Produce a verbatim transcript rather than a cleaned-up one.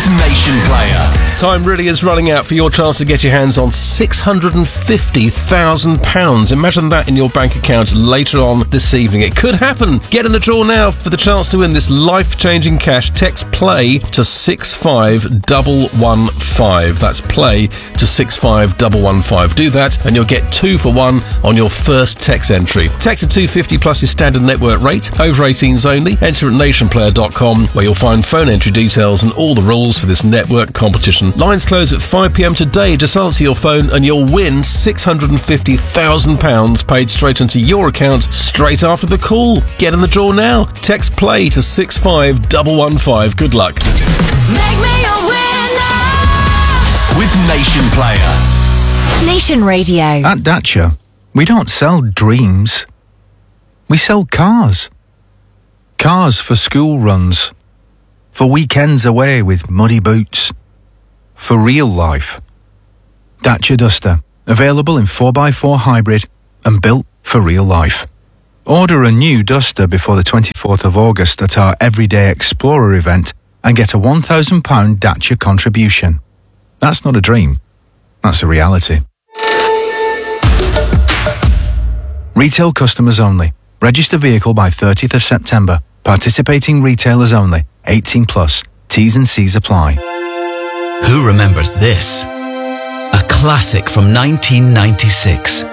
with Nation Player. Time really is running out for your chance to get your hands on six hundred fifty thousand pounds. Imagine that in your bank account later on this evening. It could happen. Get in the draw now for the chance to win this life-changing cash. Text PLAY to six five one one five. That's PLAY to six five one one five. Do that and you'll get two for one on your first text entry. Text at two fifty plus your standard network rate. Over eighteens only. Enter at nation player dot com where you'll find phone entry details and all the rules for this network competition. Lines close at five p m today. Just answer your phone and you'll win six hundred fifty thousand pounds paid straight into your account straight after the call. Get in the draw now. Text PLAY to six five one one five. Good luck. Make me a winner with Nation Player. Nation Radio. At Dacia, we don't sell dreams. We sell cars. Cars for school runs. For weekends away with muddy boots. For real life. Dacia Duster. Available in four by four hybrid and built for real life. Order a new Duster before the twenty-fourth of August at our Everyday Explorer event and get a one thousand pounds Dacia contribution. That's not a dream. That's a reality. Retail customers only. Register vehicle by thirtieth of September. Participating retailers only. eighteen plus. T's and C's apply. Who remembers this? A classic from nineteen ninety-six.